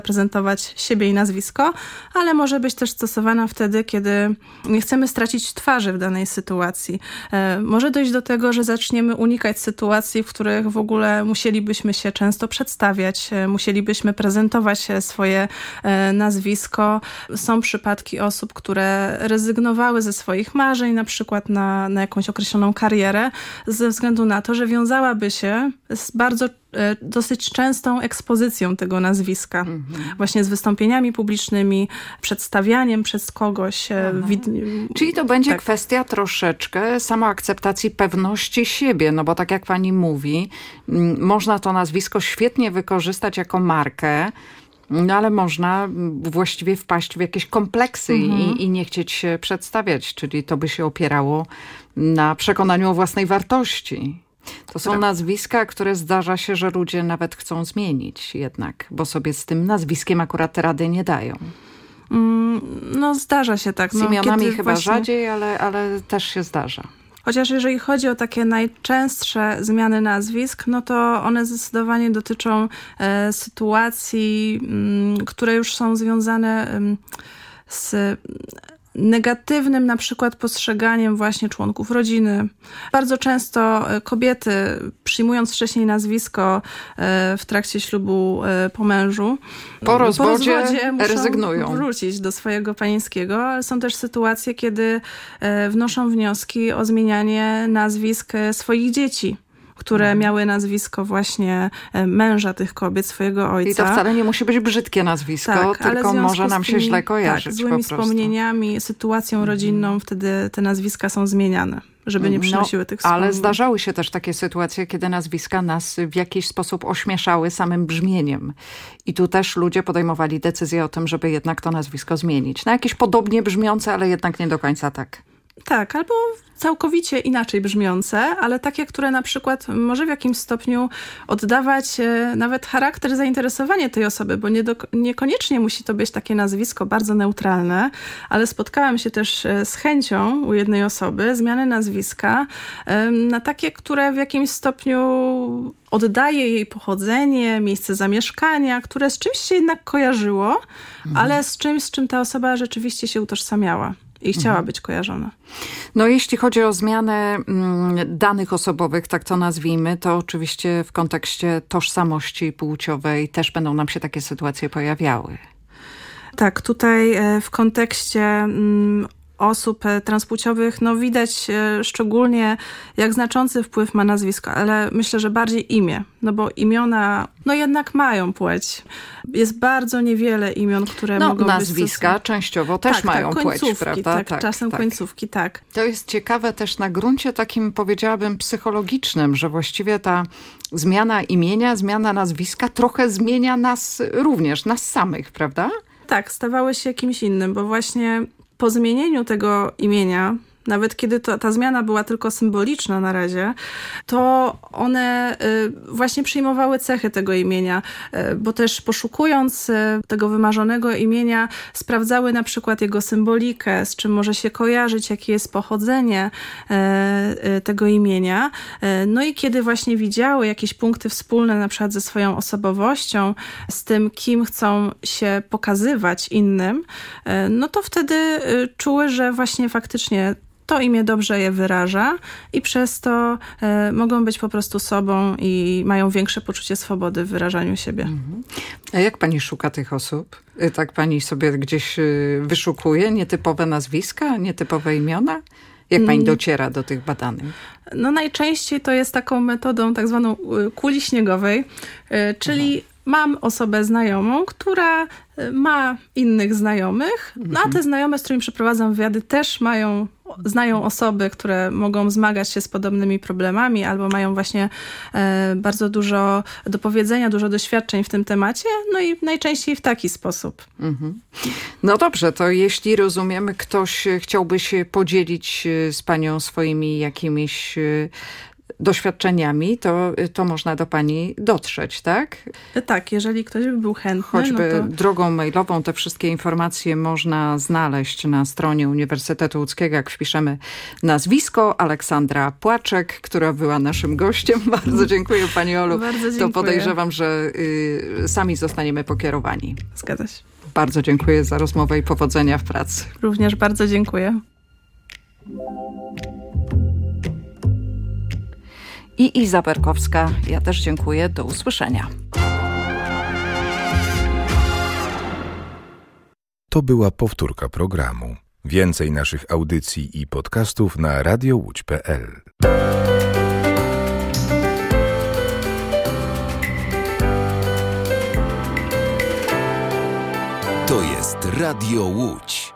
prezentować siebie i nazwisko, ale może być też stosowana wtedy, kiedy nie chcemy stracić twarzy w danej sytuacji. Może dojść do tego, że zaczniemy unikać sytuacji, w których w ogóle musielibyśmy się często przedstawiać, musielibyśmy prezentować swoje nazwisko. Są przypadki osób, które rezygnowały ze swoich marzeń, na przykład na jakąś określoną karierę, ze względu na to, że wiązałaby się z dosyć częstą ekspozycją tego nazwiska. Właśnie z wystąpieniami publicznymi, przedstawianiem przez kogoś. Czyli to będzie kwestia troszeczkę samoakceptacji, pewności siebie, no bo tak jak pani mówi, można to nazwisko świetnie wykorzystać jako markę, no ale można właściwie wpaść w jakieś kompleksy i nie chcieć się przedstawiać, czyli to by się opierało na przekonaniu o własnej wartości. To są nazwiska, które zdarza się, że ludzie nawet chcą zmienić jednak, bo sobie z tym nazwiskiem akurat rady nie dają. No zdarza się tak. Z imionami chyba rzadziej, ale też się zdarza. Chociaż jeżeli chodzi o takie najczęstsze zmiany nazwisk, no to one zdecydowanie dotyczą sytuacji, które już są związane z negatywnym na przykład postrzeganiem właśnie członków rodziny. Bardzo często kobiety, przyjmując wcześniej nazwisko w trakcie ślubu po mężu, po rozwodzie muszą rezygnują. Wrócić do swojego panieńskiego, ale są też sytuacje, kiedy wnoszą wnioski o zmienianie nazwisk swoich dzieci, które miały nazwisko właśnie męża tych kobiet, swojego ojca. I to wcale nie musi być brzydkie nazwisko, tylko może nam się źle kojarzyć. Tak, złymi wspomnieniami, sytuacją rodzinną, wtedy te nazwiska są zmieniane, żeby nie przynosiły tych wspomnień. Ale zdarzały się też takie sytuacje, kiedy nazwiska nas w jakiś sposób ośmieszały samym brzmieniem. I tu też ludzie podejmowali decyzję o tym, żeby jednak to nazwisko zmienić. Na jakieś podobnie brzmiące, ale jednak nie do końca tak. Tak, albo całkowicie inaczej brzmiące, ale takie, które na przykład może w jakimś stopniu oddawać nawet charakter, zainteresowanie tej osoby, bo niekoniecznie musi to być takie nazwisko bardzo neutralne, ale spotkałam się też z chęcią u jednej osoby zmiany nazwiska na takie, które w jakimś stopniu oddaje jej pochodzenie, miejsce zamieszkania, które z czymś się jednak kojarzyło, ale z czym ta osoba rzeczywiście się utożsamiała i chciała być kojarzona. No jeśli chodzi o zmianę danych osobowych, tak to nazwijmy, to oczywiście w kontekście tożsamości płciowej też będą nam się takie sytuacje pojawiały. Tak, tutaj w kontekście osób transpłciowych, no widać szczególnie jak znaczący wpływ ma nazwisko, ale myślę, że bardziej imię, no bo imiona no jednak mają płeć. Jest bardzo niewiele imion, które mogą być nazwiska częściowo też mają płeć, prawda? Tak, czasem końcówki, tak. To jest ciekawe też na gruncie takim, powiedziałabym, psychologicznym, że właściwie ta zmiana imienia, zmiana nazwiska trochę zmienia nas również, nas samych, prawda? Tak, stawały się kimś innym, bo właśnie po zmienieniu tego imienia, nawet kiedy ta zmiana była tylko symboliczna na razie, to one właśnie przyjmowały cechy tego imienia, bo też poszukując tego wymarzonego imienia sprawdzały na przykład jego symbolikę, z czym może się kojarzyć, jakie jest pochodzenie tego imienia. No i kiedy właśnie widziały jakieś punkty wspólne na przykład ze swoją osobowością, z tym, kim chcą się pokazywać innym, no to wtedy czuły, że właśnie faktycznie to imię dobrze je wyraża i przez to mogą być po prostu sobą i mają większe poczucie swobody w wyrażaniu siebie. A jak pani szuka tych osób? Tak pani sobie gdzieś wyszukuje nietypowe nazwiska, nietypowe imiona? Jak pani dociera do tych badanych? No najczęściej to jest taką metodą tak zwaną kuli śniegowej, czyli mam osobę znajomą, która ma innych znajomych, no a te znajome, z którymi przeprowadzam wywiady, też znają osoby, które mogą zmagać się z podobnymi problemami albo mają właśnie bardzo dużo do powiedzenia, dużo doświadczeń w tym temacie, no i najczęściej w taki sposób. No dobrze, to jeśli rozumiemy, ktoś chciałby się podzielić z panią swoimi jakimiś doświadczeniami, to można do pani dotrzeć, tak? Tak, jeżeli ktoś by był chętny. Choćby no to... drogą mailową te wszystkie informacje można znaleźć na stronie Uniwersytetu Łódzkiego, jak wpiszemy nazwisko Aleksandra Płaczek, która była naszym gościem. Bardzo dziękuję pani Olu. Bardzo dziękuję. To podejrzewam, że sami zostaniemy pokierowani. Zgadza się. Bardzo dziękuję za rozmowę i powodzenia w pracy. Również bardzo dziękuję. I Iza Berkowska, ja też dziękuję. Do usłyszenia. To była powtórka programu. Więcej naszych audycji i podcastów na radiołódź.pl. To jest Radio Łódź.